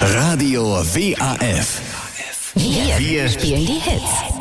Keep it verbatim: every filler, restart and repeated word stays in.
Radio W A F. Wir, Wir spielen die Hits.